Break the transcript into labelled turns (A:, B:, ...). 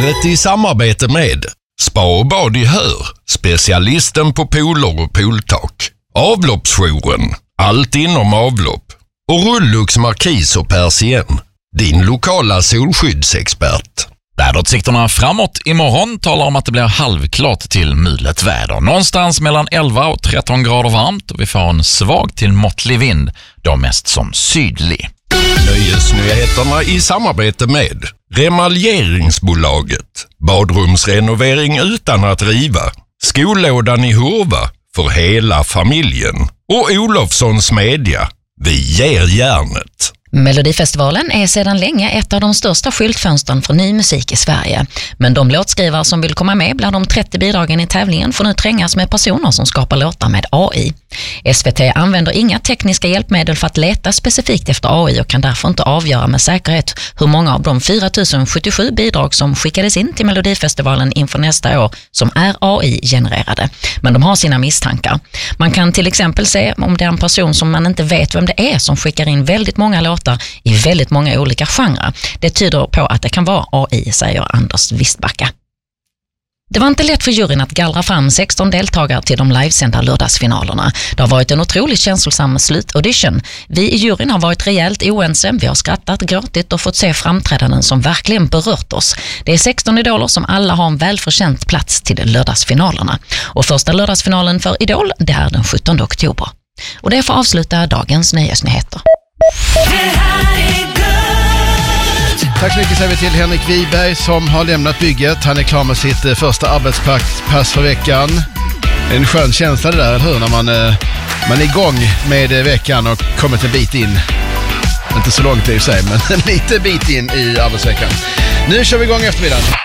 A: Programmet i samarbete med Spa och bad i Hör, specialisten på pooler och pooltak. Avloppsjouren, allt inom avlopp. Och Rullux Markis och Persien, din lokala solskyddsexpert.
B: Väderutsikterna framåt imorgon talar om att det blir halvklart till mulet väder. Någonstans mellan 11 och 13 grader varmt och vi får en svag till måttlig vind, då mest som sydlig.
A: Nöjesnyheterna i samarbete med Remaljeringsbolaget. Badrumsrenovering utan att riva. Skollådan i Hurva för hela familjen. Och Olofssons Media. Vi ger järnet.
C: Melodifestivalen är sedan länge ett av de största skyltfönstren för ny musik i Sverige. Men de låtskrivare som vill komma med bland de 30 bidragen i tävlingen får nu trängas med personer som skapar låtar med AI. SVT använder inga tekniska hjälpmedel för att leta specifikt efter AI och kan därför inte avgöra med säkerhet hur många av de 4077 bidrag som skickades in till Melodifestivalen inför nästa år som är AI-genererade. Men de har sina misstankar. Man kan till exempel se om det är en person som man inte vet vem det är som skickar in väldigt många låtar i väldigt många olika genrer. Det tyder på att det kan vara AI, säger Anders Wistbacka. Det var inte lätt för juryn att gallra fram 16 deltagare till de livesända lördagsfinalerna. Det har varit en otroligt känslosam slutaudition. Vi i juryn har varit rejält oense. Vi har skrattat, gråtit och fått se framträdanden som verkligen berört oss. Det är 16 idoler som alla har en välförtjänt plats till lördagsfinalerna. Och första lördagsfinalen för Idol, det är den 17 oktober. Och det får avsluta dagens nyhetsnyheter.
D: Tack så mycket säger vi till Henrik Wiberg som har lämnat bygget. Han är klar med sitt första arbetspass för veckan. En skön känsla det där, eller hur? När man är igång med veckan och kommit en bit in. Inte så långt i sig, men en liten bit in i arbetsveckan. Nu kör vi igång eftermiddagen.